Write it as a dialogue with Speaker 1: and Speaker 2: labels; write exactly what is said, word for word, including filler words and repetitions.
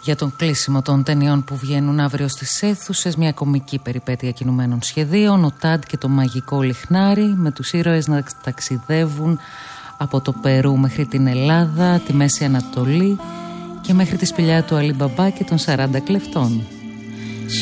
Speaker 1: για τον κλείσιμο των ταινιών που βγαίνουν αύριο στις αίθουσες, μια κομική περιπέτεια κινουμένων σχεδίων, ο Τάντ και το μαγικό λιχνάρι, με τους ήρωες να ταξιδεύουν από το Περού μέχρι την Ελλάδα, τη Μέση Ανατολή και μέχρι τη σπηλιά του Αλί Μπαμπά και των σαράντα κλεφτών.